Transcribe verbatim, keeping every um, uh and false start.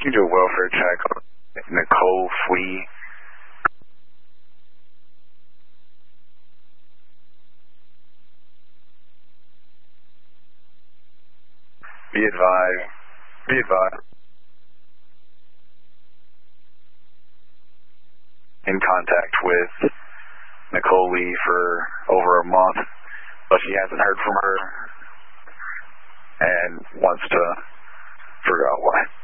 Can you do a welfare check on Nicole Flea? Be advised. Be advised. In contact with Nicole Lee for over a month, but she hasn't heard from her and wants to figure out why.